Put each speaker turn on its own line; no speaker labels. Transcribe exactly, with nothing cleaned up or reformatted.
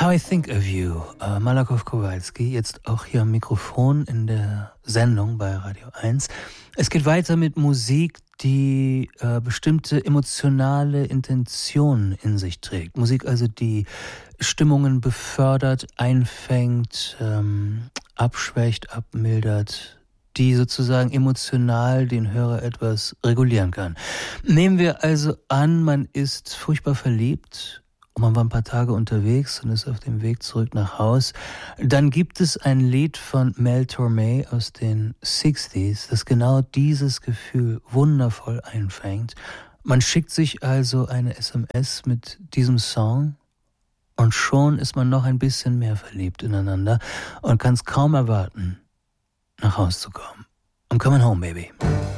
How I Think of You, uh, Malakoff Kowalski, jetzt auch hier am Mikrofon in der Sendung bei Radio eins. Es geht weiter mit Musik, die äh, bestimmte emotionale Intentionen in sich trägt. Musik also, die Stimmungen befördert, einfängt, ähm, abschwächt, abmildert, die sozusagen emotional den Hörer etwas regulieren kann. Nehmen wir also an, man ist furchtbar verliebt und man war ein paar Tage unterwegs und ist auf dem Weg zurück nach Haus. Dann gibt es ein Lied von Mel Torme aus den sechziger, das genau dieses Gefühl wundervoll einfängt. Man schickt sich also eine S M S mit diesem Song und schon ist man noch ein bisschen mehr verliebt ineinander und kann es kaum erwarten, nach Hause zu kommen. I'm coming home, baby.